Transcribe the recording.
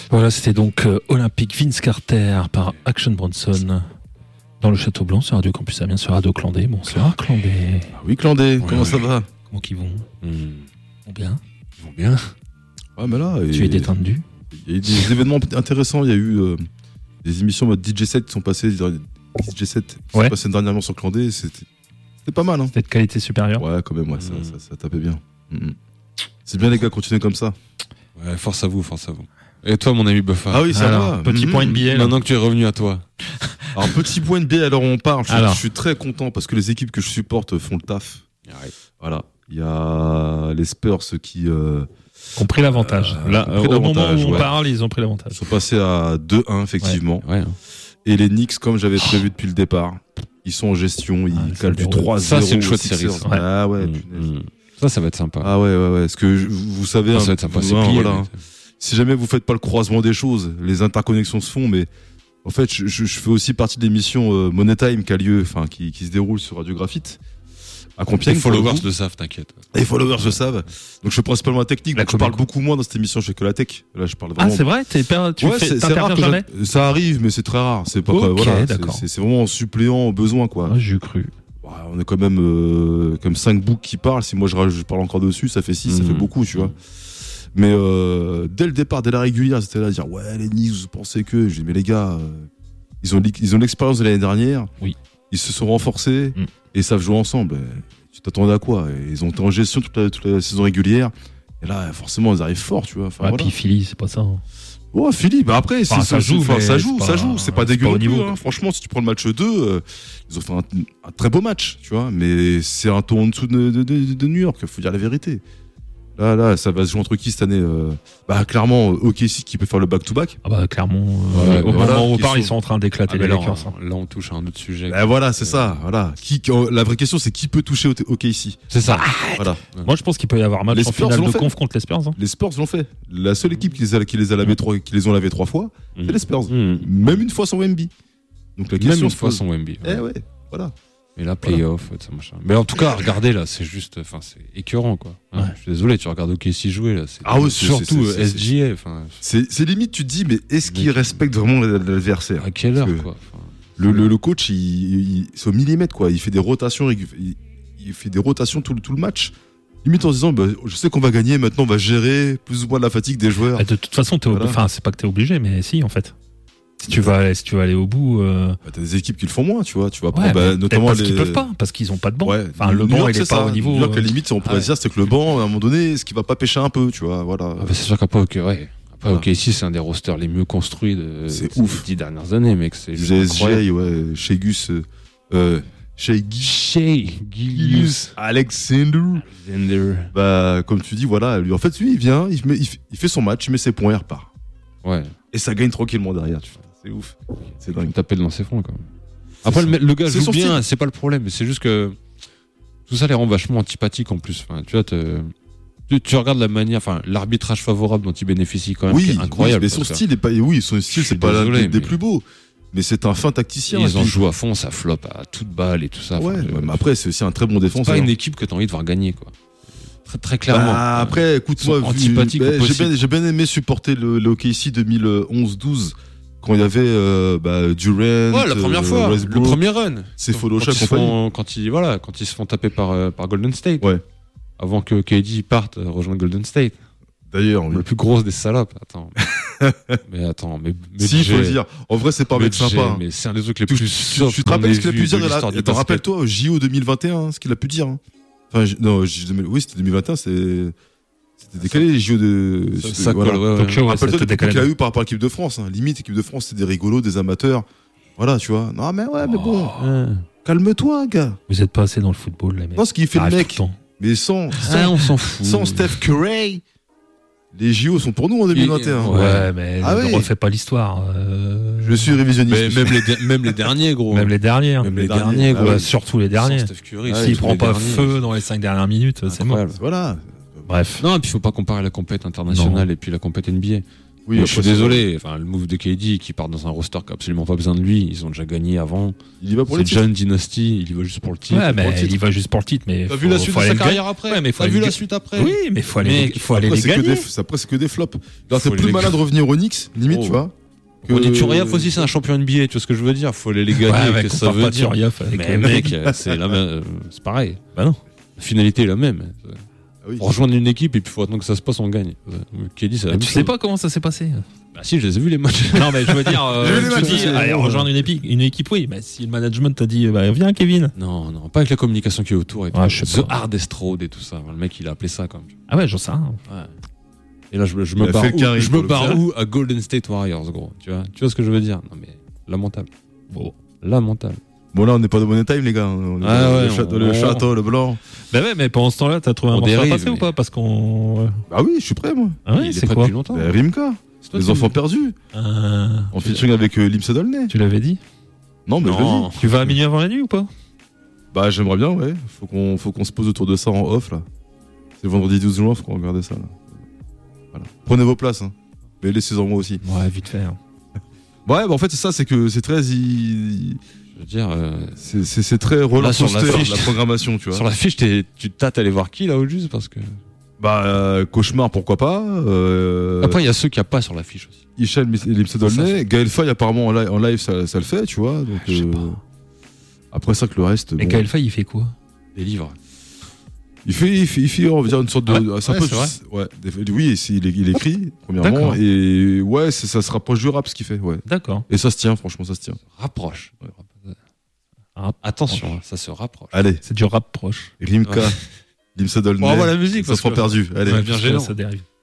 Voilà, c'était donc Olympique Vince Carter par Action Bronson dans le Château Blanc sur Radio Campus Amiens, sur Radio Clandé. Bonsoir Clandé. Ah oui Clandé, comment ça va? Comment qu'ils vont? Vont bien. Ils vont bien. Ouais, mais là, Tu es détendu? Il y a eu des événements intéressants. Il y a eu des émissions mode DJ7 qui sont passées. DJ7 qui sont passées dernièrement sur Clandé. C'était pas mal. Hein. C'était de qualité supérieure. Ouais, quand même, ça tapait bien. C'est bien, les gars, continuez comme ça. Ouais, force à vous. Et toi, mon ami Buffa? Ah oui, ça va. Petit point NBA. Maintenant que tu es revenu à toi. Alors, petit point NBA, alors on parle. Je suis très content parce que les équipes que je supporte font le taf. Voilà. Il y a les Spurs qui ont pris l'avantage. Là, au moment où on parle, ils ont pris l'avantage. Ils sont passés à 2-1, effectivement. Ouais. Et les Knicks, comme j'avais prévu depuis le départ, ils sont en gestion, ils calent du 3-0. Ça, c'est une chouette série. Ah ouais, ça va être sympa. Ah ouais. Parce que vous savez, ça va être sympa. C'est plié, voilà. Si jamais vous faites pas le croisement des choses, les interconnexions se font, mais en fait, je fais aussi partie de l'émission Money Time qui a lieu, qui se déroule sur Radio Graphite à Compiègne. Les followers le savent, t'inquiète. Les followers le savent. Donc je fais principalement la technique. Donc je parle beaucoup moins dans cette émission. Je fais que la tech. Là, je parle vraiment. Ah, c'est vrai. C'est rare jamais. Ça arrive, mais c'est très rare. C'est pas voilà. C'est vraiment en suppléant au besoin, quoi. Ah, j'ai cru. On est quand même comme 5 boucs qui parlent. Si moi je parle encore dessus, ça fait 6, ça fait beaucoup, tu vois. Mais dès le départ, dès la régulière, c'était là à dire ouais, les Knicks, vous pensez que. J'ai dit mais les gars, ils ont l'expérience de l'année dernière. Oui. Ils se sont renforcés et savent jouer ensemble. Tu t'attendais à quoi? Ils ont été en gestion toute la saison régulière. Et là, forcément, ils arrivent fort, tu vois. Puis Philly, c'est pas ça. Hein. Ouais, Philly, après, ça joue. C'est pas dégueu non plus. Franchement, si tu prends le match 2, ils ont fait un très beau match, tu vois. Mais c'est un ton en dessous de New York, faut dire la vérité. Là, ça va se jouer entre qui cette année? Clairement, OKC qui peut faire le back-to-back. Ah bah, clairement, au moment où on parle, ils sont en train d'éclater les Lakers. Là, on touche à un autre sujet. Voilà, c'est ça. Voilà. La vraie question, c'est qui peut toucher OKC? C'est ça. Voilà. Moi, je pense qu'il peut y avoir match en finale de conf contre les Spurs. Hein. Les Spurs l'ont fait. La seule équipe qui les ont lavés 3 fois, c'est les Spurs. Même une fois sans Wemby. Donc la question, même une fois sans Wemby. Ouais, voilà. Et là, playoff, ça machin. Mais en tout cas, regardez là, c'est juste, c'est écœurant, quoi. Ouais. Je suis désolé, tu regardes OKC jouer là. Surtout SGA. C'est limite, tu te dis, mais est-ce qu'il respecte vraiment l'adversaire? À quelle heure, quoi? Le coach, c'est au millimètre, quoi. Il fait des rotations, il fait des rotations tout le match. Limite en se disant, je sais qu'on va gagner, maintenant on va gérer plus ou moins la fatigue des joueurs. De toute façon, c'est pas que t'es obligé, mais si, en fait. Si tu vas aller au bout. T'as des équipes qui le font moins, tu vois. Notamment parce qu'ils peuvent pas, parce qu'ils ont pas de banc. Ouais. Le banc, il est pas au niveau. New York, la limite, on pourrait dire, c'est que le banc, à un moment donné, ce qui va pas pêcher un peu, tu vois. Voilà. C'est sûr qu'après, OKC, c'est un des rosters les mieux construits c'est ouf. Des 10 dernières années, mec. C'est GSJ, Shai Gus, Gilgeous Alexander. Comme tu dis, voilà. Lui, en fait, lui, il vient, il fait son match, il met ses points, il repart. Ouais. Et ça gagne tranquillement derrière, tu vois. C'est ouf. C'est dingue. Taper dans ses fronts, quand même. Après, le gars joue bien, c'est pas le problème. C'est juste que tout ça les rend vachement antipathiques en plus. Enfin, tu vois, tu regardes la manière, l'arbitrage favorable dont il bénéficie quand même, qui est incroyable. Mais son style c'est pas l'un des plus beaux. Mais c'est un fin tacticien. Ils en jouent à fond, ça floppe à toute balle et tout ça. Ouais, mais après, c'est aussi un très bon défenseur. C'est pas une équipe que t'as envie de voir gagner, quoi. Très, très clairement. Après, écoute-moi, antipathique. J'ai bien aimé supporter le OKC 2011-12 quand il y avait Durant. Ouais, la première fois, le premier run. C'est Photoshop quand ils se font taper par Golden State. Ouais. Avant que KD parte rejoindre Golden State. D'ailleurs, le plus gros des salopes. Attends. mais si, il faut le dire. En vrai, c'est pas un mec sympa. Mais c'est un des trucs les plus soft. Tu te rappelles ce qu'il a pu dire? Rappelle-toi au JO 2021, ce qu'il a pu dire. Oui, c'était 2021, c'était décalé les JO de. Ça colle, rappelle-toi qu'il a eu par rapport à l'équipe de France. Limite, l'équipe de France, c'était des rigolos, des amateurs. Voilà, tu vois. Non, mais bon. Calme-toi, gars. Vous êtes pas assez dans le football, les mecs. Non, ce qu'il fait le mec. Mais on s'en fout. Sans Steph Curry, les JO sont pour nous en 2021. Ouais, mais ne refais pas l'histoire. Je suis révisionniste. Même les derniers, gros. Même les derniers, gros. Surtout les derniers. S'il prend pas feu dans les 5 dernières minutes, c'est mort. Voilà. Bref. Non, et puis il faut pas comparer la compète internationale et puis la compète NBA. Oui, je suis désolé. Enfin, le move de KD qui part dans un roster qui a absolument pas besoin de lui. Ils ont déjà gagné avant. Il y va pour le titre. C'est John Dynasty. Il y va juste pour le titre. Ouais, mais il y va juste pour le titre. Mais t'as vu la suite de sa carrière après. Ouais, mais t'as vu la suite après. Oui, mais il faut aller les gagner. Après, c'est que des flops. C'est plus malin de revenir au Knicks, limite, tu vois. Ronny Turiaf aussi, c'est un champion NBA. Tu vois ce que je veux dire? Faut aller les gagner. Qu'est-ce que ça veut dire? Mais mec, c'est la même. C'est pareil. Bah non. La finalité est la même. Pour rejoindre une équipe et puis il faut attendre que ça se passe, on gagne. Tu sais pas comment ça s'est passé? Bah si, je les ai vus les matchs. Non mais je veux dire, tu dis, allez, rejoindre une équipe, oui. Mais si le management t'a dit, bah viens Kevin. Non, pas avec la communication qui est autour et tout. The Hardest Road et tout ça. Le mec, il a appelé ça quand même. Ah ouais, j'en sais rien. Ouais. Et là, je me barre où à Golden State Warriors, gros. Tu vois ce que je veux dire? Non mais lamentable. Bon, lamentable. Bon là on n'est pas de money time les gars, on est le château, le blanc. Bah ouais, mais pendant ce temps-là t'as trouvé un morceau à passer ou pas? Parce qu'on... Bah oui, je suis prêt moi. Ah ouais, c'est quoi? Bah, Rimka, les enfants perdus. En featuring avec Limsa Dolnay. Tu l'avais dit? Non mais je l'ai dit. Tu vas à minuit avant la nuit ou pas? Bah j'aimerais bien, ouais. Faut qu'on se pose autour de ça en off là. C'est le vendredi 12 juin, faut qu'on regarde ça là. Voilà. Prenez vos places hein. Mais laissez-en moi aussi. Ouais, vite fait. Ouais, bah en fait c'est ça, c'est que c'est très je veux dire, c'est très roller coaster la programmation, tu vois. Sur la fiche, tu t'as allé voir qui là au juste parce que. Bah Cauchemar, pourquoi pas. Après il y a ceux qui a pas sur la fiche aussi. Hicham et Limsa Dolnay, Gaël Faye apparemment en live ça le fait, tu vois. Donc je sais pas. Après ça que le reste. Mais Gaël Faye il fait quoi? Des livres. Il fait on va dire une sorte de oui, il écrit premièrement et ouais, ça se rapproche du rap ce qu'il fait, ouais. D'accord. Et ça se tient, franchement, ça se tient. Rapproche. Attention, ça se rapproche. Allez, c'est du rap proche. Rimka, Limsa Dolnay. On va la musique, ça se prend perdu. Allez, bien gênant. Ça dérive.